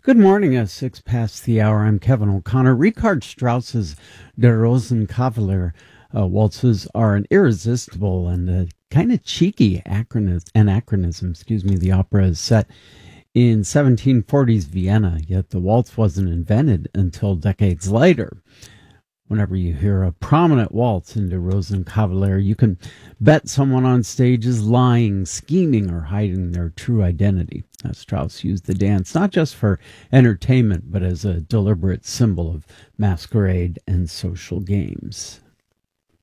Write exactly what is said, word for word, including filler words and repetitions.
Good morning. At six past the hour, I'm Kevin O'Connor. Richard Strauss's Der Rosenkavalier uh, waltzes are an irresistible and uh, kind of cheeky acronym, anachronism. Excuse me. The opera is set in seventeen forties Vienna, yet the waltz wasn't invented until decades later. Whenever you hear a prominent waltz in Der Rosenkavalier, you can bet someone on stage is lying, scheming, or hiding their true identity. Now, Strauss used the dance not just for entertainment, but as a deliberate symbol of masquerade and social games.